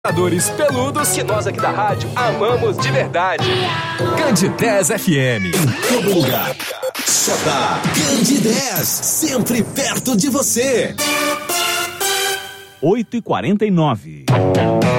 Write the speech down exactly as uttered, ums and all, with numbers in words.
Peludos que nós aqui da rádio amamos de verdade. Candidez F M. Em todo lugar. Só dá Candidez, sempre perto de você. oito e quarenta e nove.